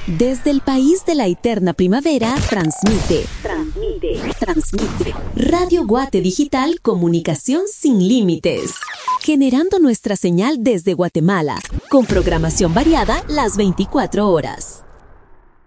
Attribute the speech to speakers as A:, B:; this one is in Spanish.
A: Desde el país de la eterna primavera, transmite. Radio Guate Digital, comunicación sin límites. Generando nuestra señal desde Guatemala, con programación variada las 24 horas.